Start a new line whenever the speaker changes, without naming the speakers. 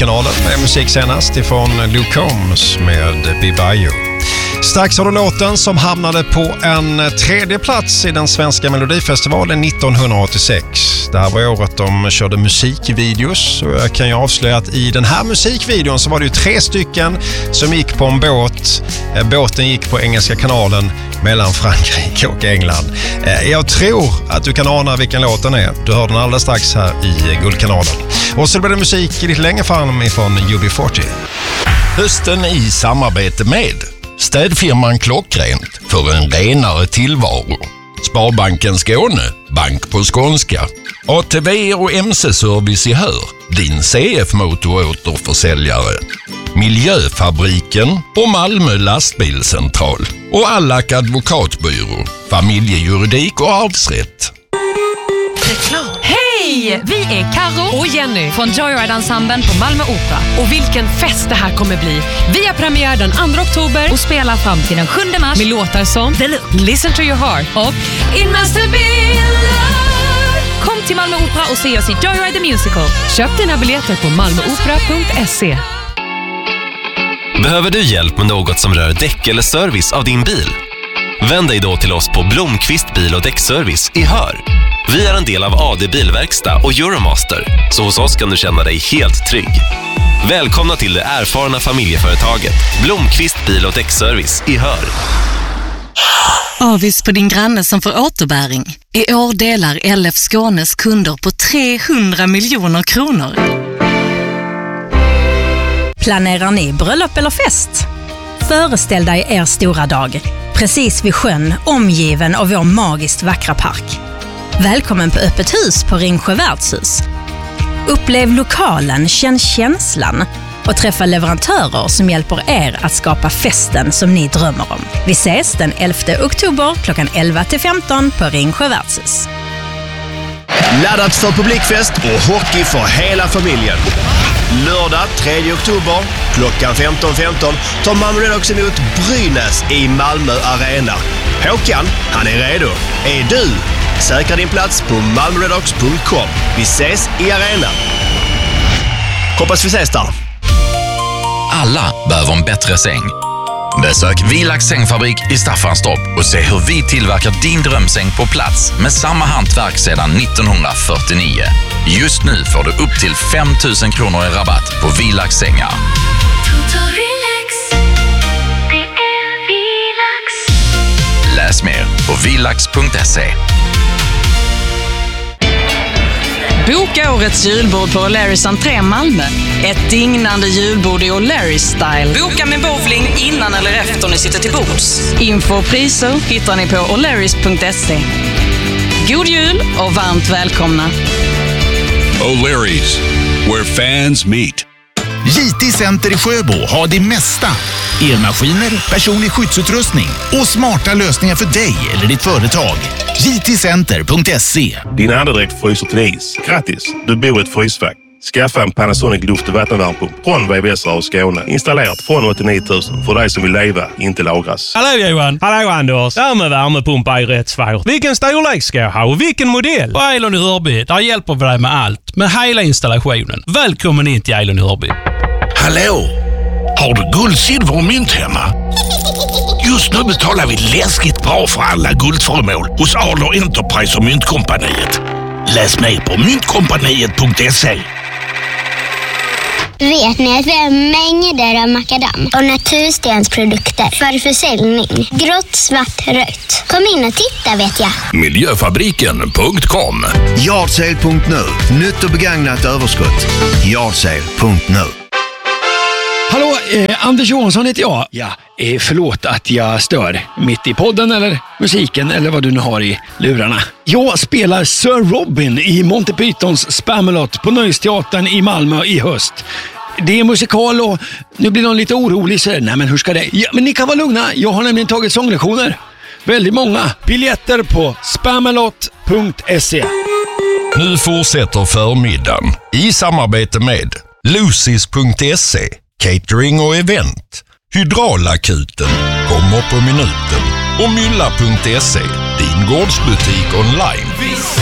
Guldkanalen med musik senast ifrån Luke Combs med Be Bayou. Strax har du låten som hamnade på en tredje plats i den svenska Melodifestivalen 1986. Det här var året de körde musikvideos och jag kan ju avslöja att i den här musikvideon så var det ju 3 stycken som gick på en båt. Båten gick på Engelska kanalen mellan Frankrike och England. Jag tror att du kan ana vilken låt den är. Du hör den alldeles strax här i Guldkanalen. Och så blir det musik lite längre fram ifrån UB40.
Hösten i samarbete med städfirman Klockrent för en renare tillvaro. Sparbanken Skåne, bank på skånska. ATV och MC-service i Hör, din CF-motoråterförsäljare. Miljöfabriken och Malmö lastbilscentral. Och Allak advokatbyrå, familjejuridik och arvsrätt.
Reklam. Hej! Vi är Karo och Jenny från Joyride-ensemblen på Malmö Opera. Och vilken fest det här kommer bli. Vi har premiär den 2 oktober och spelar fram till den 7 mars med låtar som The Look, Listen to Your Heart och It Must Have Been Love. Kom till Malmö Opera och se oss i Joyride the Musical. Köp dina biljetter på malmoopera.se.
Behöver du hjälp med något som rör däck eller service av din bil? Vänd dig då till oss på Blomqvist bil- och däckservice i Hör. Vi är en del av AD Bilverkstad och Euromaster, så hos oss kan du känna dig helt trygg. Välkomna till det erfarna familjeföretaget Blomqvist bil- och däckservice i Hör.
Avis på din granne som får återbäring. I år delar LF Skånes kunder på 300 miljoner kronor.
Planerar ni bröllop eller fest? Föreställ dig er stora dag, precis vid sjön, omgiven av vår magiskt vackra park. Välkommen på öppet hus på Ringsjö värdshus. Upplev lokalen, känn känslan och träffa leverantörer som hjälper er att skapa festen som ni drömmer om. Vi ses den 11 oktober klockan 11-15 på Ringsjö värdshus.
Laddat för publikfest och hockey för hela familjen. Lördag 3 oktober klockan 15.15 tar Malmö Redhawks emot Brynäs i Malmö Arena. Håkan, han är redo. Är du? Säkra din plats på malmöredhawks.com. Vi ses i arenan. Hoppas vi ses där.
Alla behöver en bättre säng. Besök Vilax sängfabrik i Staffanstorp och se hur vi tillverkar din drömsäng på plats med samma hantverk sedan 1949. Just nu får du upp till 5 000 kronor i rabatt på Vilax sängar. Läs mer på vilax.se.
Boka årets julbord på O'Larrys entré Malmö. Ett dignande julbord i O'Larrys-style. Boka med bowling innan eller efter ni sitter till bords. Info och priser hittar ni på O'Larrys.se. God jul och varmt välkomna.
O'Larrys, where fans meet.
JT Center i Sjöbo har det mesta. Elmaskiner, personlig skyddsutrustning och smarta lösningar för dig eller ditt företag. jtcenter.se.
Din andedräkt fryser till is. Grattis, du bor i ett frysfack. Skaffa en Panasonic luft- och vattenvärmepump från VVS och Skåne. Installerat från 89 000 för dig som vill leva, inte lagras.
Hallå Johan! Hallå Anders! Det här med värmepumpar är rätt svårt. Vilken storlek ska jag ha och vilken modell? På Eilon i Hörby, där hjälper vi dig med allt. Med hela installationen. Välkommen in till Eilon i Hörby.
Hallå! Har du guld, silver och mynt hemma? Just nu betalar vi läskigt bra för alla guldföremål hos Adler Enterprise och Myntkompaniet. Läs mer på myntkompaniet.se.
Vet ni att vi har mängder av makadam och naturstensprodukter för försäljning? Grått, svart, rött. Kom in och titta vet jag.
Miljöfabriken.com.
Yardsale.nu. Nytt och begagnat överskott. Yardsale.nu.
Hallå, Anders Johansson heter jag. Ja, förlåt att jag stör mitt i podden eller musiken eller vad du nu har i lurarna. Jag spelar Sir Robin i Monty Pythons Spamalot på Nöjesteatern i Malmö i höst. Det är musikal och nu blir någon lite orolig så nej men hur ska det? Ja, men ni kan vara lugna, jag har nämligen tagit sånglektioner. Väldigt många. Biljetter på spamalot.se.
Nu fortsätter förmiddagen i samarbete med Lucis.se, catering och event. Hydraulakuten kommer på minuten och Mylla.se, din gårdsbutik online.